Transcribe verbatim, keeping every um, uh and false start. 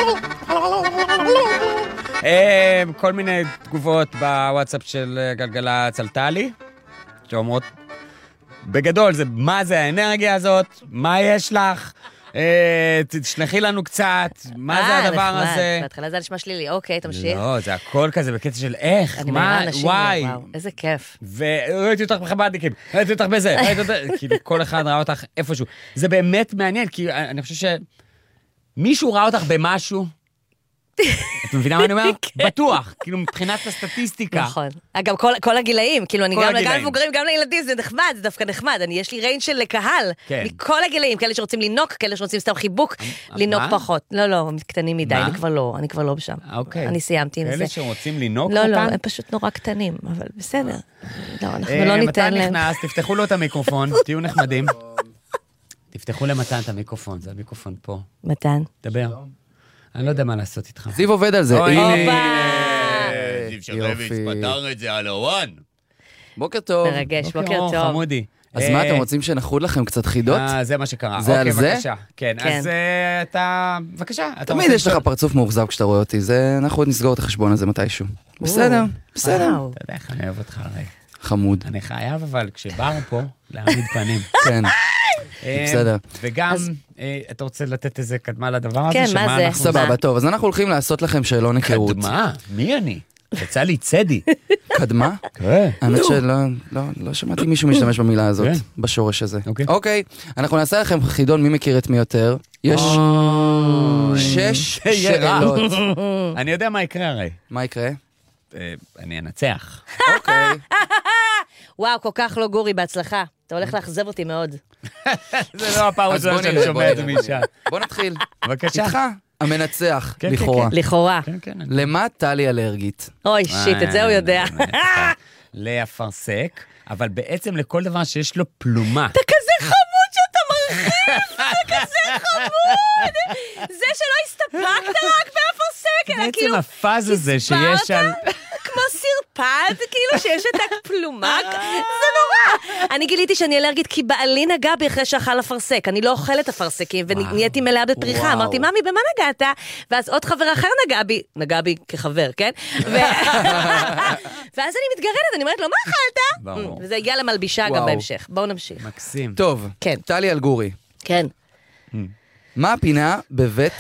כל מיני תגובות בוואטסאפ של גלגלצ עלתה לי, שאומרות, בגדול, זה, מה זה האנרגיה הזאת? מה יש לך? תשלחי לנו קצת, מה זה הדבר הזה? בהתחלה זה נשמע שלילי, אוקיי, תמשיך. לא, זה הכל כזה בקטע של איך, מה, וואי. איזה כיף. וראיתי אותך בחב"דניקים, ראיתי אותך בזה, ראיתי אותך, כאילו כל אחד ראה אותך איפשהו. זה באמת מעניין, כי אני חושב שמישהו ראה אותך במשהו, את מבינה מה אני אומר? בטוח, כאילו מבחינת הסטטיסטיקה. נכון. אגב, כל הגילאים, כאילו אני גם למבוגרים, גם לילדים, זה נחמד, זה דווקא נחמד. יש לי ריינג' של קהל, מכל הגילאים, כאלה שרוצים לנוק, כאלה שרוצים סתם חיבוק, לנוק פחות. לא, לא, קטנים מדי, אני כבר לא, אני כבר לא בשם. אני סיימתי עם זה. כאלה שרוצים לנוק אותם? אותם? לא, לא, הם פשוט נורא קטנים, אבל בסדר. לא, אנחנו לא ניתן להם. מתן נכנס, תפתחו לו את המיקרופון, תהיו נחמדים. תפתחו למתן את המיקרופון, זה המיקרופון פה. מתן. דבר. אני לא יודע מה לעשות איתך. זיו עובד על זה. זיו שרביץ פתר את זה על הוואן. בוקר טוב. מרגש, בוקר טוב. חמודי. אז מה, אתם רוצים שנחוד לכם קצת חידות? זה מה שקרה. זה על זה? בבקשה. כן, אז אתה, בבקשה. תמיד יש לך פרצוף מאוכזב כשאתה רואה אותי, אנחנו עוד נסגור את החשבון הזה מתישהו. בסדר, בסדר. אתה יודע איך אני אוהב אותך הרי. חמוד. אני חייב אבל כשבר פה להעמיד פנים. כן. בסדר. וגם, אתה רוצה לתת איזה קדמה לדבר הזה? כן, מה זה? סבבה, טוב, אז אנחנו הולכים לעשות לכם שאלון היכרות. קדמה? מי אני? יצא לי צדי. קדמה? כן. האמת שלא לא שמעתי מישהו משתמש במילה הזאת, בשורש הזה. אוקיי, אנחנו נעשה לכם חידון מי מכיר את מי יותר. יש שש שאלות. אני יודע מה יקרה הרי. מה יקרה? אני אנצח. אוקיי. וואו, כל כך לא גורי, בהצלחה. אתה הולך לאכזב אותי מאוד. זה לא הפעם ראשונה שאני שומע את זה מאישה. בוא נתחיל. בבקשה. איתך, המנצח, לכאורה. לכאורה. למה טלי אלרגית? אוי, שיט, את זה הוא יודע. לאפרסק, אבל בעצם לכל דבר שיש לו פלומה. אתה כזה חמוד שאתה מרחיב, אתה כזה חמוד. זה שלא הסתפקת רק באפרסק, אלא כאילו... בעצם הפאז הזה שיש על... כמו סרפד, כאילו שיש את הפלומק, זה נורא. אני גיליתי שאני אלרגית כי בעלי נגע בי אחרי שאכל אפרסק, אני לא אוכלת אפרסקים, ונהייתי מלאה בפריחה, אמרתי, ממי, במה נגעת? ואז עוד חבר אחר נגע בי, נגע בי כחבר, כן? ואז אני מתגרדת, אני אומרת לו, מה אכלת? וזה הגיע למלבישה גם בהמשך, בואו נמשיך. מקסים. טוב, טלי אלגורי. כן. מה הפינה בבית